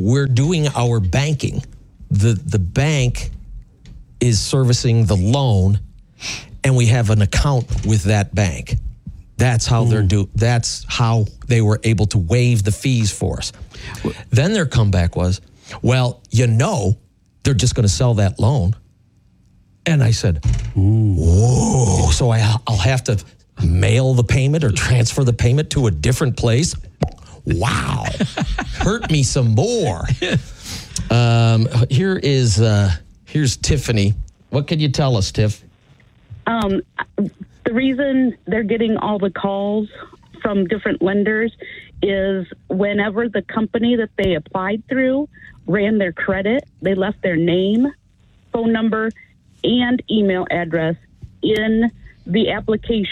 we're doing our banking. The bank is servicing the loan, and we have an account with that bank. That's how that's how they were able to waive the fees for us. Then their comeback was, well, they're just going to sell that loan. And I said, whoa, so I'll have to mail the payment or transfer the payment to a different place? Wow. Hurt me some more. Here's Tiffany. What can you tell us, Tiff? The reason they're getting all the calls from different lenders is whenever the company that they applied through ran their credit, they left their name, phone number, and email address in the application.